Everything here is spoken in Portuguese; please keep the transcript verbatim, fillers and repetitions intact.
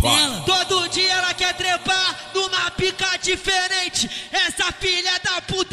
favela. Todo dia ela quer trepar numa pica diferente. Essa filha da puta